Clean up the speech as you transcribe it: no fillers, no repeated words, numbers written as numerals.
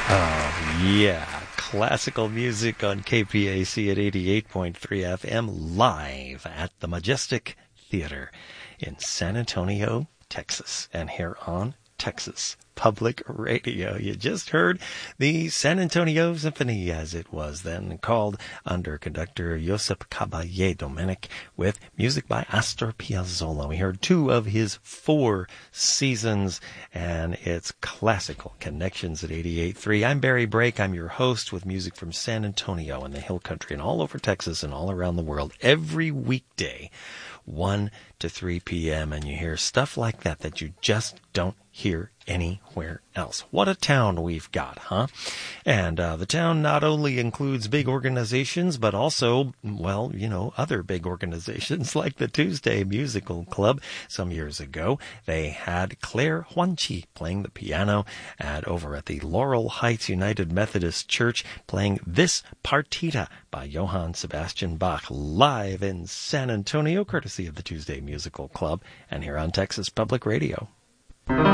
Yeah, classical music on KPAC at 88.3 FM, live at the Majestic Theater in San Antonio, Texas, and here on Texas Public Radio. You just heard the San Antonio Symphony, as it was then called, under conductor Josep Caballé Domènech, with music by Astor Piazzolla. We heard two of his 4 seasons, and it's classical connections at 88.3. I'm Barry Brake. I'm your host with music from San Antonio and the Hill Country and all over Texas and all around the world every weekday, 1 to 3 p.m., and you hear stuff like that you just don't hear anywhere else. What a town we've got, huh? And the town not only includes big organizations, but also, well, other big organizations like the Tuesday Musical Club. Some years ago, they had Claire Huanchi playing the piano, and over at the Laurel Heights United Methodist Church playing this partita by Johann Sebastian Bach, live in San Antonio, courtesy of the Tuesday Musical Club, and here on Texas Public Radio.